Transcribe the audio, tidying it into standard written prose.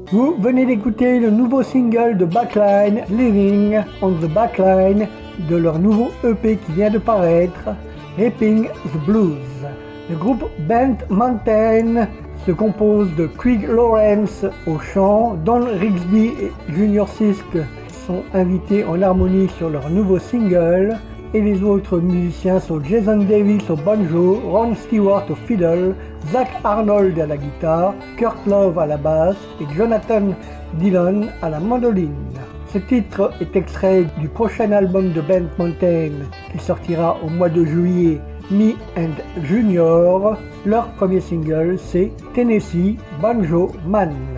Vous venez d'écouter le nouveau single de Backline, Living on the Backline, de leur nouveau EP qui vient de paraître, Reaping the Blues. Le groupe Bent Mountain se compose de Craig Lawrence au chant, Don Rigsby et Junior Sisk sont invités en harmonie sur leur nouveau single, et les autres musiciens sont Jason Davis au banjo, Ron Stewart au fiddle, Zach Arnold à la guitare, Kurt Love à la basse et Jonathan Dillon à la mandoline. Ce titre est extrait du prochain album de Bent Mountain qui sortira au mois de juillet, Me and Junior. Leur premier single c'est Tennessee Banjo Man.